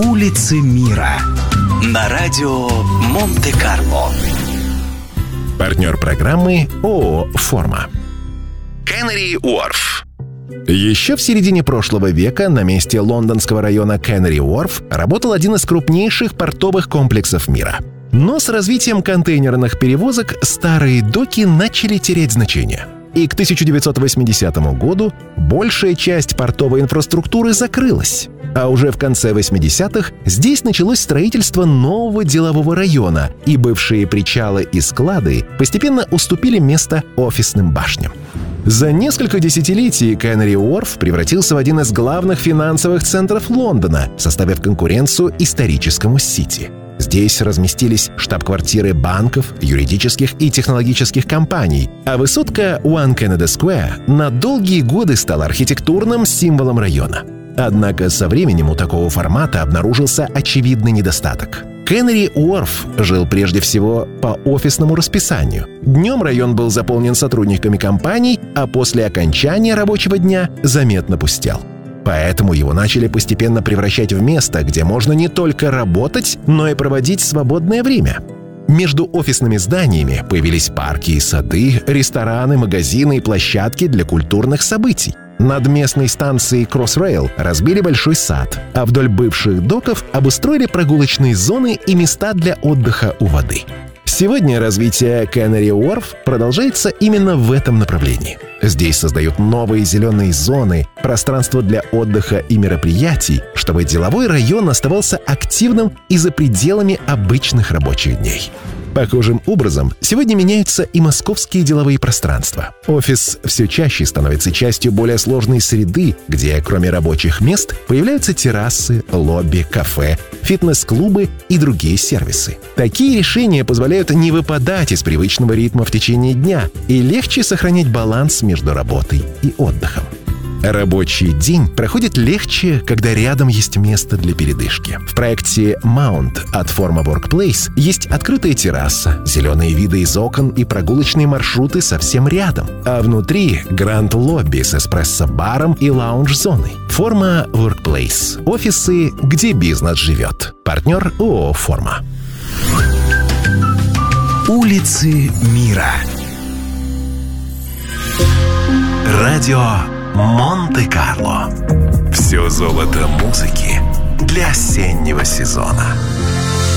Улицы мира на радио Монте-Карло. Партнер программы ООО «Форма». Canary Wharf. Еще в середине прошлого века на месте лондонского района Canary Wharf работал один из крупнейших портовых комплексов мира. Но с развитием контейнерных перевозок старые доки начали терять значение. И к 1980 году большая часть портовой инфраструктуры закрылась. А уже в конце 80-х здесь началось строительство нового делового района, и бывшие причалы и склады постепенно уступили место офисным башням. За несколько десятилетий Canary Wharf превратился в один из главных финансовых центров Лондона, составив конкуренцию историческому Сити. Здесь разместились штаб-квартиры банков, юридических и технологических компаний, а высотка One Canada Square на долгие годы стала архитектурным символом района. Однако со временем у такого формата обнаружился очевидный недостаток. Canary Wharf жил прежде всего по офисному расписанию. Днем район был заполнен сотрудниками компаний, а после окончания рабочего дня заметно пустел. Поэтому его начали постепенно превращать в место, где можно не только работать, но и проводить свободное время. Между офисными зданиями появились парки и сады, рестораны, магазины и площадки для культурных событий. Над местной станцией Crossrail разбили большой сад, а вдоль бывших доков обустроили прогулочные зоны и места для отдыха у воды. Сегодня развитие Canary Wharf продолжается именно в этом направлении. Здесь создают новые зеленые зоны, пространство для отдыха и мероприятий, чтобы деловой район оставался активным и за пределами обычных рабочих дней. Похожим образом сегодня меняются и московские деловые пространства. Офис все чаще становится частью более сложной среды, где, кроме рабочих мест, появляются террасы, лобби, кафе, фитнес-клубы и другие сервисы. Такие решения позволяют не выпадать из привычного ритма в течение дня и легче сохранять баланс между работой и отдыхом. Рабочий день проходит легче, когда рядом есть место для передышки. В проекте Mount от Forma Workplace есть открытая терраса, зеленые виды из окон и прогулочные маршруты совсем рядом. А внутри гранд-лобби с эспрессо-баром и лаунж-зоной. Forma Workplace. Офисы, где бизнес живет. Партнер ООО «Форма». Улицы мира. Радио Монте-Карло. Все золото музыки для осеннего сезона.